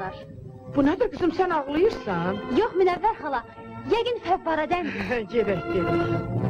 var. Bu nədir qızım, sən ağlayırsan? Yox, Münəvvər xala, yəqin fəvvarədən. Gedək, gedək.